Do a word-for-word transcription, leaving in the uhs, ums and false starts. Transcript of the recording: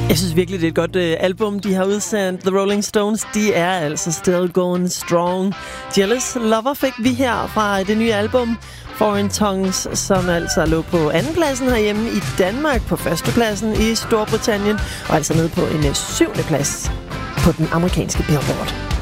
Jeg synes virkelig, det er et godt øh, album, de har udsendt. The Rolling Stones, de er altså still going strong. Jealous Lover fik vi her fra det nye album Foreign Tongues, som altså lå på andenpladsen herhjemme i Danmark, på førstepladsen i Storbritannien, og altså nede på en syvende plads på den amerikanske Billboard.